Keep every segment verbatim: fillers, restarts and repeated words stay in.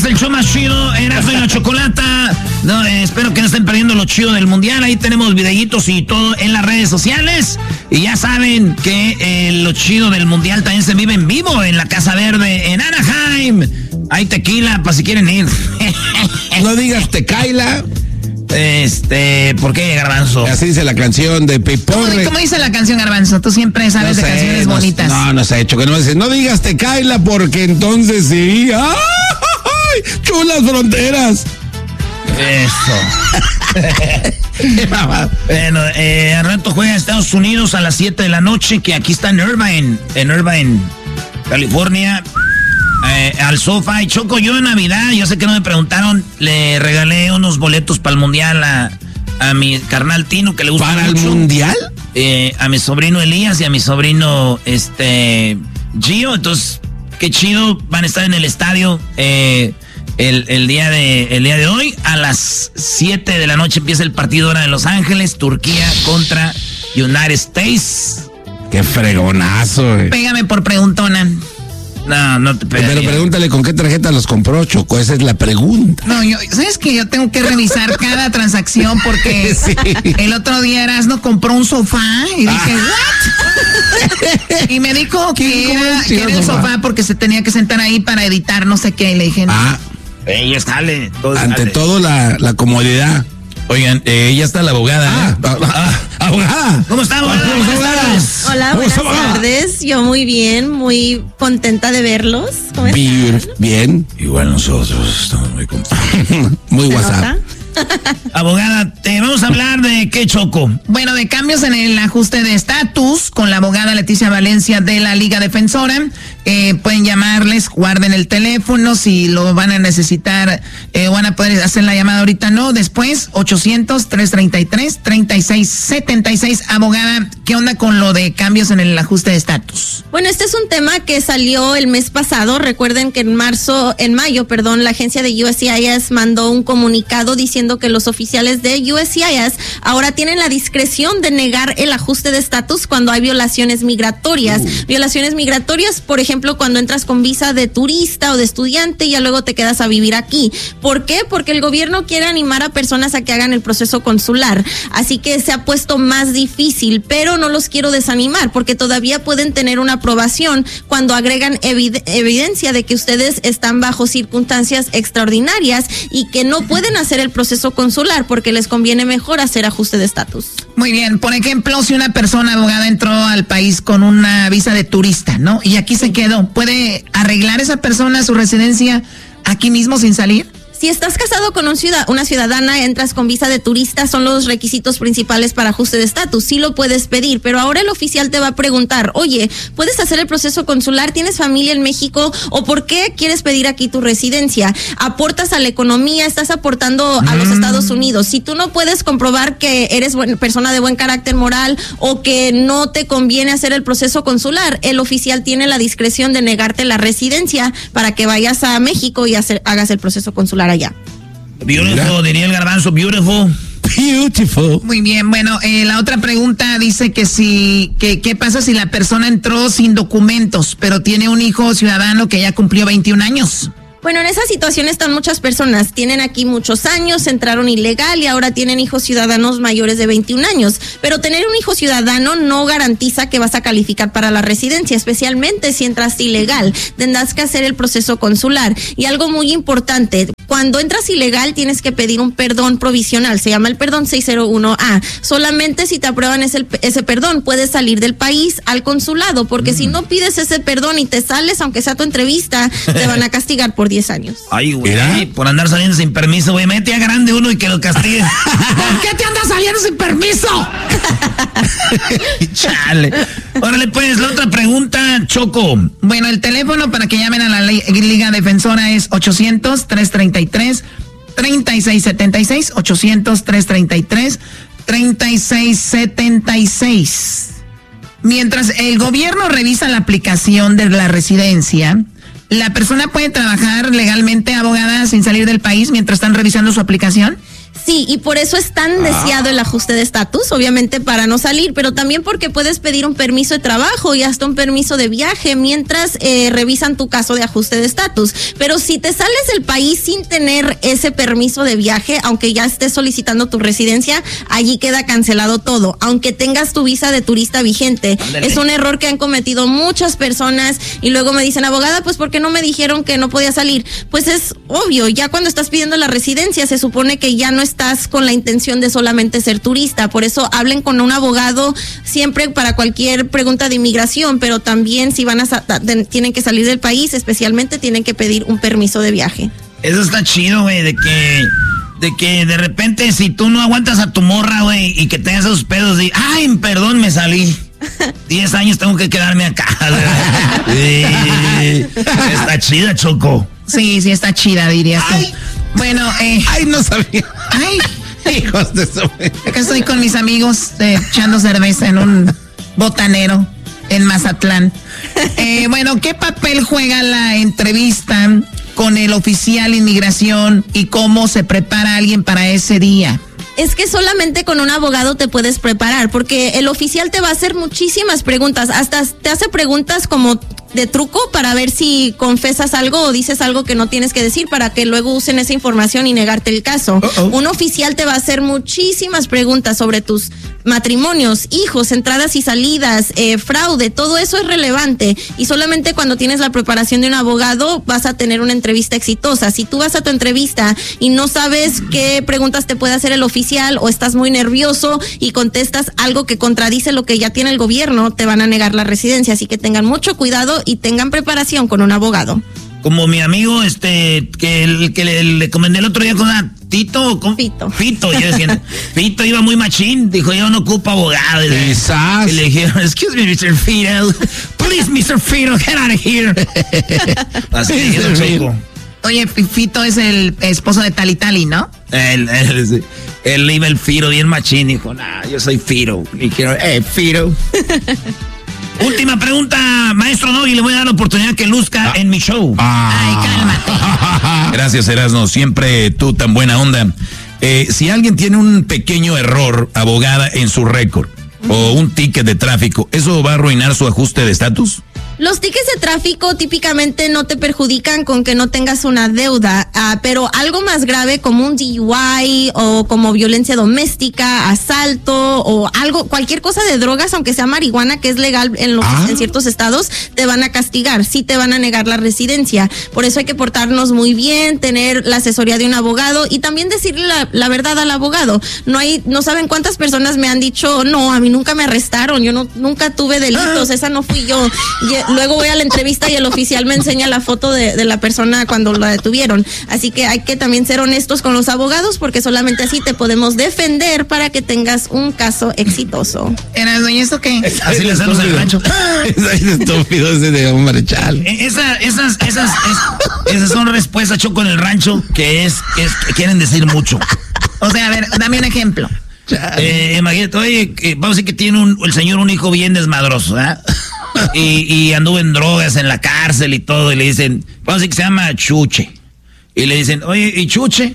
es el show más chido, Erasmo y la Chocolata. No, eh, espero que no estén perdiendo lo chido del mundial. Ahí tenemos videitos y todo en las redes sociales. Y ya saben que eh, lo chido del mundial también se vive en vivo en la Casa Verde en Anaheim. Hay tequila para si quieren ir. No digas tequila. Este, ¿por qué, Garbanzo? Así dice la canción de Piporre. ¿Cómo, ¿Cómo dice la canción, Garbanzo? Tú siempre sabes no sé, de canciones no, bonitas. No, no se ha hecho, que no dice, no digas tequila porque entonces sí. ¡Ay! ¡Chulas fronteras! Eso. Bueno, eh, al rato juega Estados Unidos a las siete de la noche, que aquí está en Irvine, en Irvine, California. Eh, al sofá y Choco, yo en Navidad, yo sé que no me preguntaron, le regalé unos boletos para el mundial a, a mi carnal Tino, que le gusta ¿Para mucho. el mundial? Eh, a mi sobrino Elías y a mi sobrino este Gio, entonces qué chido, van a estar en el estadio eh, el, el, día de, el día de hoy. A las siete de la noche empieza el partido ahora en Los Ángeles, Turquía contra United States. Qué fregonazo, eh. Pégame por preguntona. No, no te pegaría. Pero pregúntale con qué tarjeta los compró, Choco, esa es la pregunta. No, yo, ¿sabes que yo tengo que revisar cada transacción porque sí. El otro día Erasmo compró un sofá y dije, ah. ¿what? Y me dijo que era, que era el sofá porque se tenía que sentar ahí para editar no sé qué y le dije, no. Ah. Ella sale. Ante sale. todo la, la comodidad. Oigan, eh, ya está la abogada. Ah, ¿eh? ah, abogada. ¿Cómo está, abogada? ¿Cómo estás? Hola, buenas tardes. Yo muy bien, muy contenta de verlos. ¿Cómo bien, están? Bien. Igual nosotros estamos muy contentos. Muy WhatsApp. ¿Nota? Abogada, te vamos a hablar de qué, Choco. Bueno, de cambios en el ajuste de estatus con la abogada Leticia Valencia de la Liga Defensora. Eh, pueden llamarles, guarden el teléfono si lo van a necesitar, eh, van a poder hacer la llamada ahorita, no, después, ochocientos, trescientos treinta y tres, treinta y seis setenta y seis. Abogada, ¿qué onda con lo de cambios en el ajuste de estatus? Bueno, este es un tema que salió el mes pasado. Recuerden que en marzo, en mayo, perdón, la agencia de U S C I S mandó un comunicado diciendo que los oficiales de U S C I S ahora tienen la discreción de negar el ajuste de estatus cuando hay violaciones migratorias. Uh. Violaciones migratorias, por ejemplo, ejemplo, cuando entras con visa de turista o de estudiante y ya luego te quedas a vivir aquí. ¿Por qué? Porque el gobierno quiere animar a personas a que hagan el proceso consular. Así que se ha puesto más difícil, pero no los quiero desanimar porque todavía pueden tener una aprobación cuando agregan evid- evidencia de que ustedes están bajo circunstancias extraordinarias y que no pueden hacer el proceso consular porque les conviene mejor hacer ajuste de estatus. Muy bien, por ejemplo, si una persona abogada entró al país con una visa de turista, ¿no? Y aquí se quedó, ¿puede arreglar esa persona su residencia aquí mismo sin salir? Si estás casado con un ciudad, una ciudadana, entras con visa de turista, son los requisitos principales para ajuste de estatus. Sí lo puedes pedir, pero ahora el oficial te va a preguntar, oye, ¿puedes hacer el proceso consular? ¿Tienes familia en México? ¿O por qué quieres pedir aquí tu residencia? ¿Aportas a la economía? ¿Estás aportando a los Estados Unidos? Si tú no puedes comprobar que eres buen, persona de buen carácter moral o que no te conviene hacer el proceso consular, el oficial tiene la discreción de negarte la residencia para que vayas a México y hacer, hagas el proceso consular allá. Beautiful, diría el Garbanzo, beautiful. Beautiful. Muy bien, bueno, eh, la otra pregunta dice que si, que qué pasa si la persona entró sin documentos, pero tiene un hijo ciudadano que ya cumplió veintiún años. Bueno, en esa situación están muchas personas. Tienen aquí muchos años, entraron ilegal y ahora tienen hijos ciudadanos mayores de veintiún años. Pero tener un hijo ciudadano no garantiza que vas a calificar para la residencia, especialmente si entraste ilegal. Tendrás que hacer el proceso consular. Y algo muy importante, cuando entras ilegal tienes que pedir un perdón provisional. Se llama el perdón seiscientos uno A. Solamente si te aprueban ese, ese perdón puedes salir del país al consulado, porque mm. si no pides ese perdón y te sales, aunque sea tu entrevista, te van a castigar por diez años. Ay, güey, por andar saliendo sin permiso, güey, mete a grande uno y que lo castigue. ¿Por qué te andas saliendo sin permiso? Chale. Órale, pues, la otra pregunta, Choco. Bueno, el teléfono para que llamen a la Liga Defensora es ochocientos, trescientos treinta y tres, treinta y seis setenta y seis, ochocientos, trescientos treinta y tres, treinta y seis setenta y seis. Mientras el gobierno revisa la aplicación de la residencia, ¿la persona puede trabajar legalmente, abogada, sin salir del país mientras están revisando su aplicación? Sí, y por eso es tan deseado el ajuste de estatus, obviamente para no salir, pero también porque puedes pedir un permiso de trabajo y hasta un permiso de viaje mientras eh, revisan tu caso de ajuste de estatus. Pero si te sales del país sin tener ese permiso de viaje, aunque ya estés solicitando tu residencia, allí queda cancelado todo, aunque tengas tu visa de turista vigente. Ándale. Es un error que han cometido muchas personas y luego me dicen, abogada, pues ¿por qué no me dijeron que no podía salir? Pues es obvio, ya cuando estás pidiendo la residencia se supone que ya no estás con la intención de solamente ser turista, por eso hablen con un abogado siempre para cualquier pregunta de inmigración, pero también si van a tienen que salir del país, especialmente tienen que pedir un permiso de viaje. Eso está chido, güey, de que de que de repente si tú no aguantas a tu morra, güey, y que tengas esos pedos de, ay, perdón, me salí. Diez años tengo que quedarme acá. Sí, está chida, Choco. Sí, sí está chida, dirías tú. Ay. Bueno, eh. Ay, no sabía. Ay. Hijos de su... Acá estoy con mis amigos eh, echando cerveza en un botanero en Mazatlán. Eh, bueno, ¿qué papel juega la entrevista con el oficial de inmigración y cómo se prepara alguien para ese día? Es que solamente con un abogado te puedes preparar, porque el oficial te va a hacer muchísimas preguntas, hasta te hace preguntas como de truco para ver si confesas algo o dices algo que no tienes que decir para que luego usen esa información y negarte el caso. Uh-oh. Un oficial te va a hacer muchísimas preguntas sobre tus matrimonios, hijos, entradas y salidas, eh, fraude, todo eso es relevante y solamente cuando tienes la preparación de un abogado vas a tener una entrevista exitosa. Si tú vas a tu entrevista y no sabes qué preguntas te puede hacer el oficial o estás muy nervioso y contestas algo que contradice lo que ya tiene el gobierno, te van a negar la residencia, así que tengan mucho cuidado y tengan preparación con un abogado. Como mi amigo, este, que, el, que le, le comenté el otro día con una Tito, ¿cómo? Fito. Fito, yo decía, Fito iba muy machín, dijo, yo no ocupo abogado. Quizás. Y le dijeron, excuse me, mister Fito, please, mister Fito, get out of here. Así dijeron, Choco. Oye, Fito es el esposo de Tali Tali, ¿no? Él, él, él iba el Fito bien machín, dijo, nah, yo soy Fito. Y quiero, eh, Fito. Última pregunta, maestro Doggy, le voy a dar la oportunidad que luzca ah. en mi show. Ah. Ay, cálmate. Gracias, Erasno, siempre tú tan buena onda. Eh, si alguien tiene un pequeño error, abogada, en su récord uh-huh. o un ticket de tráfico, ¿eso va a arruinar su ajuste de estatus? Los tickets de tráfico típicamente no te perjudican con que no tengas una deuda, uh, pero algo más grave como un D U I o como violencia doméstica, asalto o algo, cualquier cosa de drogas, aunque sea marihuana, que es legal en, los, ah. en ciertos estados, te van a castigar, sí te van a negar la residencia. Por eso hay que portarnos muy bien, tener la asesoría de un abogado y también decirle la, la verdad al abogado. No hay, no saben cuántas personas me han dicho, no, a mí nunca me arrestaron, yo no, nunca tuve delitos, esa no fui yo. Y, luego voy a la entrevista y el oficial me enseña la foto de, de la persona cuando la detuvieron. Así que hay que también ser honestos con los abogados porque solamente así te podemos defender para que tengas un caso exitoso. ¿Era dueño esto qué? Así le hacemos el rancho. Es estúpido ese de un marechal. Esa, esas, esas, es, esas son respuestas, Choco, en el rancho que es, que es que quieren decir mucho. O sea, a ver, dame un ejemplo. Eh, imagínate, oye, eh, vamos a decir que tiene un, el señor un hijo bien desmadroso, ¿eh? Y, y anduvo en drogas en la cárcel y todo, y le dicen, vamos a decir que se llama Chuche. Y le dicen, oye, ¿y Chuche?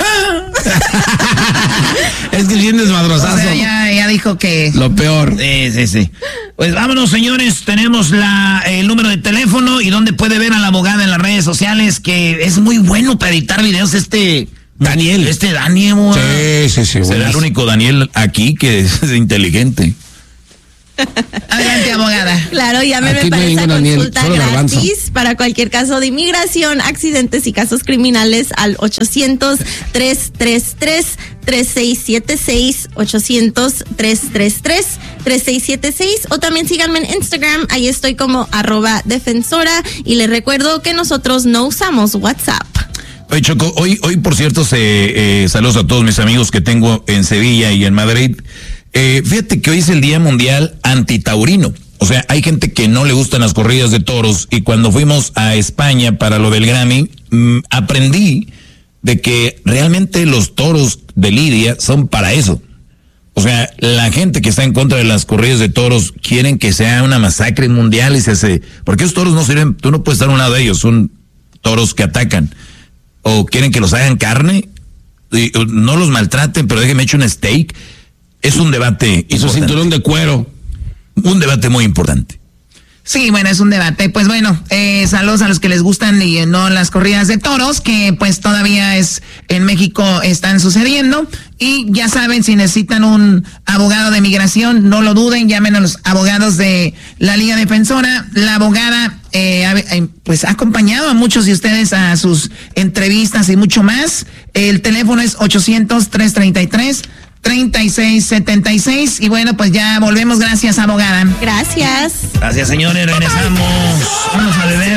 Es que bien desmadrosazo. O sea, ya, ya dijo que... Lo peor. Sí, sí, sí. Pues vámonos, señores, tenemos la, el número de teléfono y donde puede ver a la abogada en las redes sociales, que es muy bueno para editar videos este... Daniel. Este Daniel. Sí, sí, sí. Será el único Daniel aquí que es inteligente. Adelante, abogada. Claro, llámeme Aquí para no esa Daniel, consulta gratis para cualquier caso de inmigración, accidentes y casos criminales al ochocientos, tres tres tres, tres seis siete seis, ochocientos, tres tres tres, tres seis siete seis o también síganme en Instagram, ahí estoy como arroba defensora y les recuerdo que nosotros no usamos WhatsApp. Oye, Choco, hoy, hoy por cierto, se, eh, saludos a todos mis amigos que tengo en Sevilla y en Madrid. Eh, fíjate que hoy es el Día Mundial Antitaurino. O sea, hay gente que no le gustan las corridas de toros y cuando fuimos a España para lo del Grammy, mmm, aprendí de que realmente los toros de lidia son para eso. O sea, la gente que está en contra de las corridas de toros quieren que sea una masacre mundial y se hace... Porque esos toros no sirven, tú no puedes estar a un lado de ellos, son toros que atacan. O quieren que los hagan carne, no los maltraten, pero déjenme echar un steak. Es un debate. Y su cinturón de cuero. Un debate muy importante. Sí, bueno, es un debate. Pues bueno, eh, saludos a los que les gustan y eh, no las corridas de toros, que pues todavía es en México están sucediendo. Y ya saben, si necesitan un abogado de migración, no lo duden, llamen a los abogados de la Liga Defensora. La abogada eh, ha, pues ha acompañado a muchos de ustedes a sus entrevistas y mucho más. El teléfono es ochocientos, trescientos treinta y tres, treinta y seis setenta y seis. Y bueno, pues ya volvemos. Gracias, abogada. Gracias. Gracias, señores. Regresamos. Vamos a beber.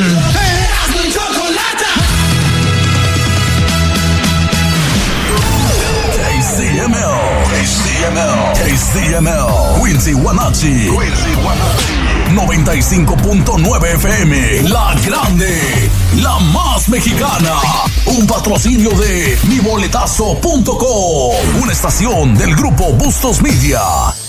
K C M L. K C M L. K C M L. Quincy Guanachi. noventa y cinco punto nueve F M. La Grande. La más mexicana. Un patrocinio de mi boletazo punto com. Una estación del grupo Bustos Media.